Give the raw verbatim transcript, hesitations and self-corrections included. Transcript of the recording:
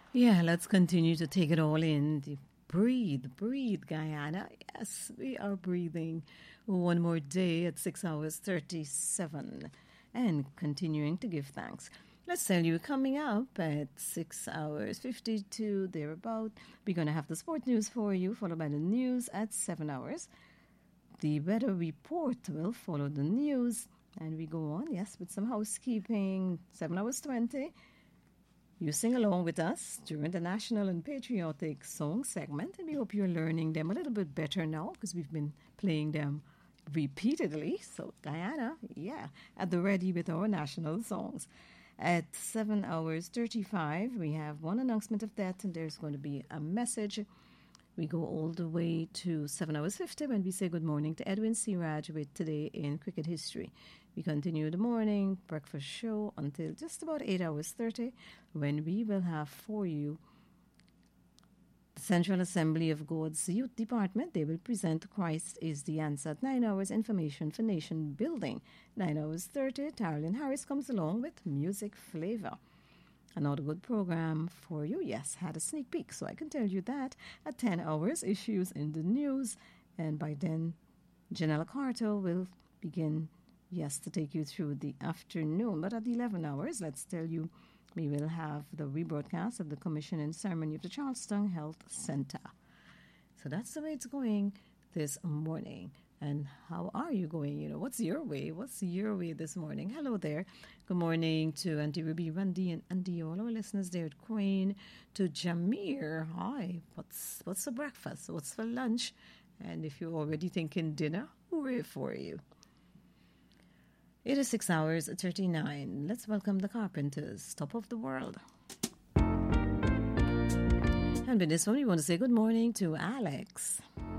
Yeah, let's continue to take it all in. The- Breathe, breathe, Guyana. Yes, we are breathing one more day at six hours thirty-seven and continuing to give thanks. Let's tell you, coming up at six hours fifty-two, thereabout, we're going to have the sport news for you, followed by the news at seven hours. The weather report will follow the news, and we go on, yes, with some housekeeping, seven hours twenty. You sing along with us during the national and patriotic song segment, and we hope you're learning them a little bit better now because we've been playing them repeatedly. So, Guyana, yeah, at the ready with our national songs. At seven hours thirty-five, we have one announcement of that, and there's going to be a message. We go all the way to seven hours fifty when we say good morning to Edwin Siraj with Today in Cricket History. We continue the morning breakfast show until just about eight hours thirty when we will have for you the Central Assembly of God's Youth Department. They will present Christ is the Answer at nine hours Information for Nation Building. nine hours thirty, Carolyn Harris comes along with Music Flavor. Another good program for you. Yes, had a sneak peek, so I can tell you that. At ten hours, issues in the news. And by then, Janella Carter will begin, yes, to take you through the afternoon. But at eleven hours, let's tell you, we will have the rebroadcast of the commission and ceremony of the Charleston Health Center. So that's the way it's going this morning. And how are you going? You know, what's your way? What's your way this morning? Hello there. Good morning to Auntie Ruby, Randy, and Andy, all our listeners there at Queen. To Jamir, hi. What's what's for breakfast? What's for lunch? And if you're already thinking dinner, hooray for you. It is six hours thirty-nine. Let's welcome the Carpenters, Top of the World. And with this one, we want to say good morning to Alex.